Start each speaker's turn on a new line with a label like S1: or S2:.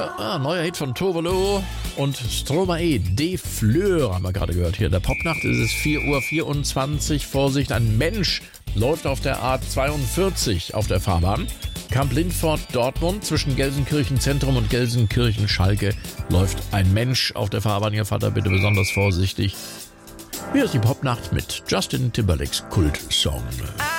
S1: Neuer Hit von Tovolo und Stromae, Des Fleurs, haben wir gerade gehört hier. In der Popnacht ist es 4:24 Uhr. Vorsicht, ein Mensch läuft auf der A42 auf der Fahrbahn. Kamp-Lindfort, Dortmund, zwischen Gelsenkirchen Zentrum und Gelsenkirchen Schalke läuft ein Mensch auf der Fahrbahn. Ihr Vater bitte besonders vorsichtig. Hier ist die Popnacht mit Justin Timberlakes Kultsong.